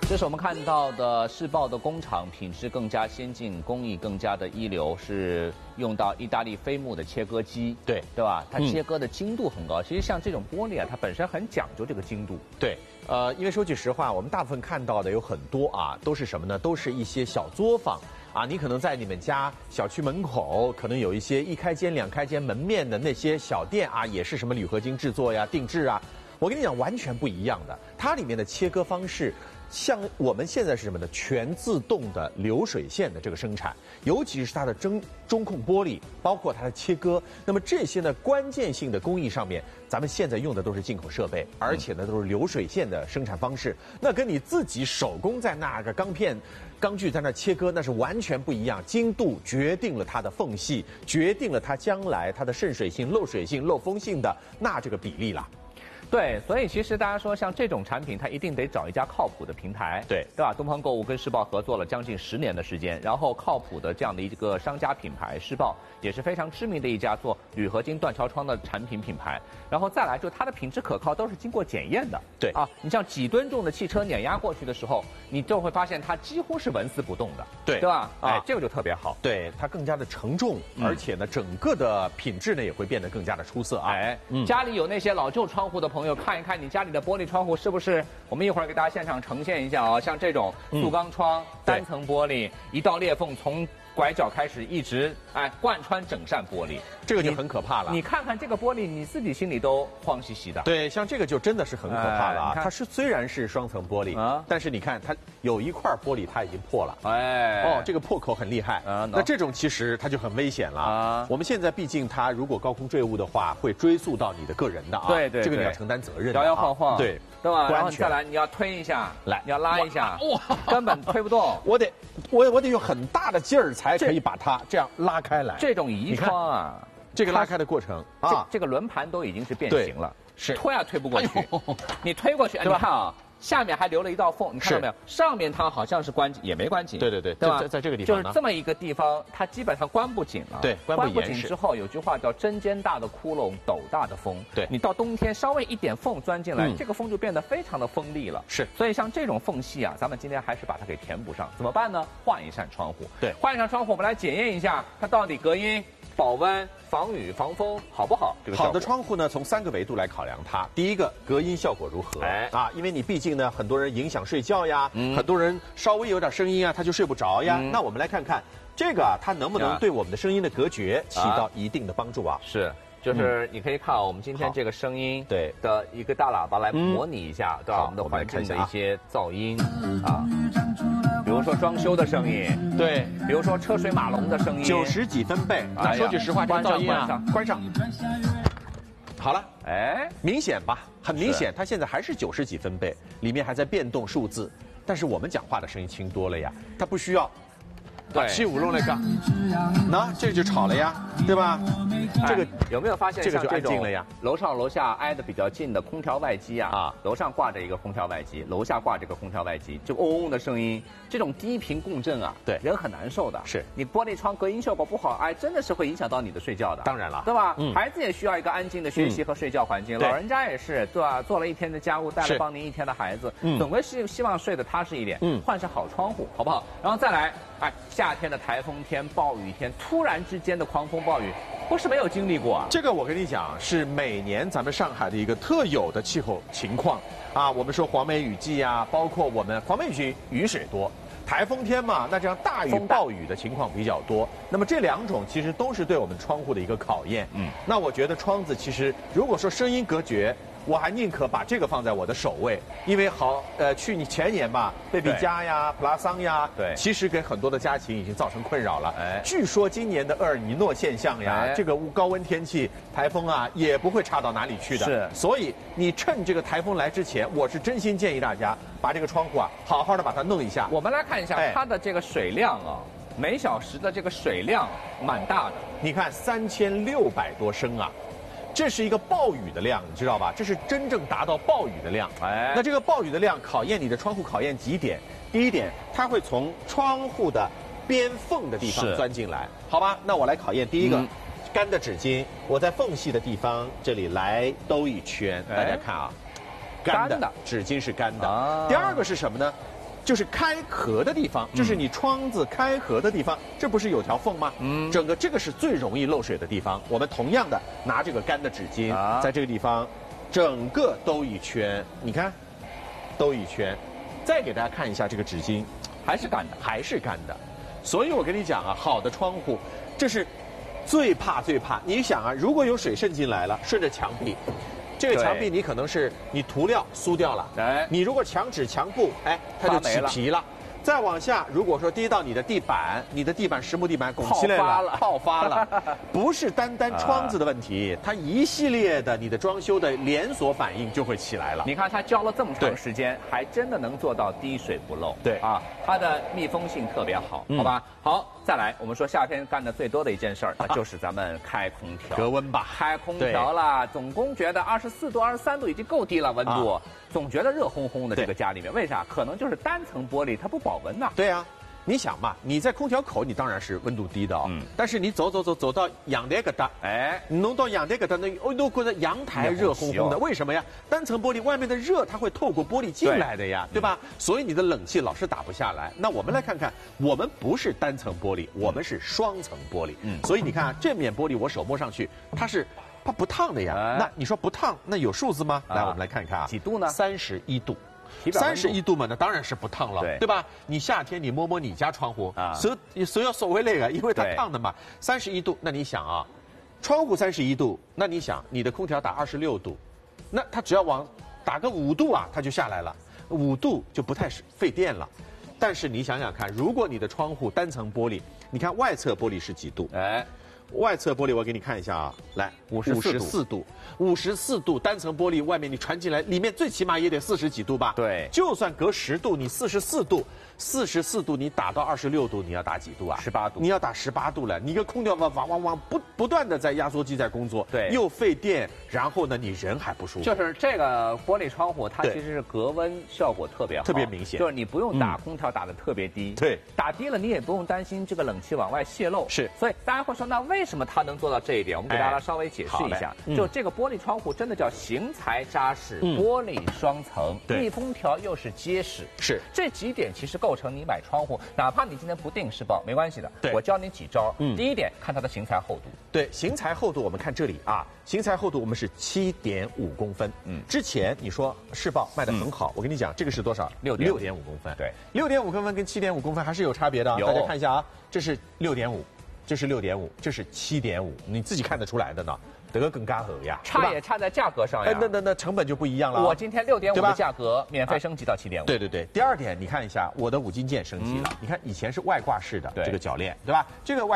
这是我们看到的世豹的工厂，品质更加先进，工艺更加的一流，是用到意大利飞木的切割机，对吧？它切割的精度很高。其实像这种玻璃啊，它本身很讲究这个精度。 对，因为说句实话，我们大部分看到的有很多啊，都是什么呢？都是一些小作坊啊。你可能在你们家小区门口，可能有一些1开间、2开间门面的那些小店啊，也是什么铝合金制作呀、定制啊。我跟你讲，完全不一样的。它里面的切割方式，像我们现在是什么呢？全自动的流水线的这个生产，尤其是它的中控玻璃，包括它的切割。那么这些呢，关键性的工艺上面，咱们现在用的都是进口设备，而且呢都是流水线的生产方式。那跟你自己手工在那个钢锯在那切割，那是完全不一样。精度决定了它的缝隙，决定了它将来它的渗水性、漏水性、漏风性的那这个比例啦。 对，所以其实大家说像这种产品，它一定得找一家靠谱的平台，对吧？东方购物跟世豹合作了将近10年的时间，然后靠谱的这样的一个商家品牌，世豹也是非常知名的一家做铝合金断桥窗的产品品牌。然后再来就它的品质可靠，都是经过检验的。对啊，你像几吨重的汽车碾压过去的时候，你就会发现它几乎是纹丝不动的，对吧？哎，这个就特别好。 对，它更加的承重，而且呢，整个的品质呢也会变得更加的出色啊。 哎，家里有那些老旧窗户的朋友，看一看你家里的玻璃窗户是不是？我们一会儿给大家现场呈现一下啊，像这种塑钢窗、单层玻璃，一道裂缝从拐角开始一直贯穿整扇玻璃， 这个就很可怕了。 你看看这个玻璃，你自己心里都慌兮兮的。 对，像这个就真的是很可怕了啊！它虽然是双层玻璃，但是你看它有一块玻璃它已经破了。这个破口很厉害。那这种其实它就很危险了。我们现在毕竟它如果高空坠物的话，会追溯到你的个人的啊。对，这个你要承担责任。 摇摇晃晃， 对吧？然后再来，你要推一下，你要拉一下，根本推不动。 我得用很大的劲儿才可以把它这样拉开来。 这种移窗啊， 这个拉开的过程啊， 这个轮盘都已经是变形了， 是推啊推不过去。你推过去，你看啊，下面还留了一道缝，你看到没有？上面它好像是关紧，也没关紧。 对吧？在这个地方就是这么一个地方，它基本上关不紧了。 对， 关不紧之后，有句话叫针尖大的窟窿，斗大的风。 对， 你到冬天稍微一点缝钻进来，这个风就变得非常的锋利了。 是， 所以像这种缝隙啊，咱们今天还是把它给填补上。怎么办呢？换一扇窗户。对，换一扇窗户，我们来检验一下它到底隔音、保温、防雨、防风好不好？ 好的窗户呢，从3个维度来考量它。第一个，隔音效果如何？因为你毕竟呢，很多人影响睡觉呀，很多人稍微有点声音啊，他就睡不着呀。那我们来看看这个它能不能对我们的声音的隔绝起到一定的帮助啊？ 是。就是你可以看我们今天这个声音的一个大喇叭来模拟一下，对吧？我们的环境的一些噪音啊，比如说装修的声音，对，比如说车水马龙的声音 ，90几分贝。说句实话，这个噪音啊，关上。好了，明显吧？很明显，它现在还是90几分贝，里面还在变动数字，但是我们讲话的声音轻多了呀，它不需要。对，75弄那个，那这就吵了呀，对吧？这个有没有发现这个就安静了呀？ 楼上楼下挨得比较近的空调外机啊，楼上挂着一个空调外机，楼下挂着一个空调外机，就嗡嗡的声音，这种低频共振啊，对，人很难受的。是你玻璃窗隔音效果不好，真的是会影响到你的睡觉的。 当然了， 对吧？孩子也需要一个安静的学习和睡觉环境，老人家也是，对吧？做了一天的家务，带了帮您一天的孩子，总归是希望睡得踏实一点。换上好窗户，好不好？然后再来。夏天的台风天、暴雨天，突然之间的狂风暴雨，不是没有经历过啊。 这个我跟你讲，是每年咱们上海的一个特有的气候情况啊。我们说黄梅雨季啊，包括我们黄梅雨雨水多，台风天嘛，那这样大雨暴雨的情况比较多。那么这2种其实都是对我们窗户的一个考验。那我觉得窗子其实如果说声音隔绝，我还宁可把这个放在我的首位，因为前年吧，贝比加呀、普拉桑呀，其实给很多的家庭已经造成困扰了。据说今年的厄尔尼诺现象呀，这个高温天气、台风啊，也不会差到哪里去的。是，所以你趁这个台风来之前，我是真心建议大家把这个窗户啊，好好的把它弄一下。 我们来看一下它的这个水量啊，每小时的这个水量蛮大的， 你看3600多升啊。这是一个暴雨的量，你知道吧？这是真正达到暴雨的量。那这个暴雨的量考验你的窗户，考验几点？第一点，它会从窗户的边缝的地方钻进来，好吧？那我来考验第一个，干的纸巾，我在缝隙的地方这里来兜一圈，大家看啊，干的纸巾是干的。第二个是什么呢？ 就是开合的地方，就是你窗子开合的地方，这不是有条缝吗？整个这个是最容易漏水的地方。我们同样的拿这个干的纸巾，在这个地方整个兜一圈，你看，兜一圈，再给大家看一下这个纸巾， 还是干的， 还是干的。所以我跟你讲啊，好的窗户，这是最怕。你想啊，如果有水渗进来了，顺着墙壁。这个墙壁你可能是你涂料酥掉了，哎，你如果墙纸墙布，哎，它就起皮了。再往下，如果说滴到你的地板实木地板拱起来了，爆发了，不是单窗子的问题，它一系列的你的装修的连锁反应就会起来了。 你看它浇了这么长时间，还真的能做到滴水不漏。 对啊， 它的密封性特别好，好吧？好，再来，我们说夏天干的最多的一件事儿，那就是咱们开空调， 隔温吧， 开空调啦，总工觉得24度、23度已经够低了温度。总觉得热烘烘的这个家里面，为啥？可能就是单层玻璃它不保温呐。 对啊，你想嘛，你在空调口，你当然是温度低的哦。但是你走到阳台旮瘩，哎，你弄到阳台旮瘩，那都觉得阳台热烘烘的。为什么呀？单层玻璃外面的热它会透过玻璃进来的呀，对吧？所以你的冷气老是打不下来。那我们来看看，我们不是单层玻璃，我们是双层玻璃。所以你看啊，这面玻璃我手摸上去，它不烫的呀，那你说不烫，那有数字吗？来，我们来看一看啊， 几度呢 ？31度，31度嘛，那当然是不烫了，对吧？你夏天你摸摸你家窗户啊，所有所谓那个，因为它烫的嘛，31度，那你想啊，窗户31度，那你想你的空调打26度，那它只要打个5度啊，它就下来了，5度就不太费电了。但是你想想看，如果你的窗户单层玻璃，你看外侧玻璃是几度？哎。外侧玻璃我给你看一下啊，来54度单层玻璃外面你传进来，里面最起码也得40几度吧？对，就算隔10度，你44度你打到26度，你要打几度啊？18度，你要打18度了。你一个空调往不断的在压缩机在工作，对，又费电，然后呢你人还不舒服。 就是这个玻璃窗户，它其实是隔温效果特别好， 特别明显。 就是你不用打空调打得特别低， 对， 打低了你也不用担心这个冷气往外泄漏。 是， 所以大家会说，那为什么它能做到这一点？我们给大家稍微解释一下，就这个玻璃窗户真的叫型材扎实，玻璃双层，密封条又是结实， 是这几点其实构成你买窗户，哪怕你今天不定时报没关系的。对，我教你几招。第一点，看它的型材厚度。 对，型材厚度我们看这里啊，型材厚度我们是7.5公分。之前你说世报卖得很好，我跟你讲这个是多少？6.5公分。对，6.5公分跟7.5公分还是有差别的。大家看一下啊，这是6.5。这是6.5，这是7.5，你自己看得出来的呢。这个更加合呀， 差也差在价格上呀。 那成本就不一样了。 我今天6.5的价格免费升级到7.5。 对。第二点，你看一下我的5金件升级了。你看以前是外挂式的这个铰链，对吧？这个外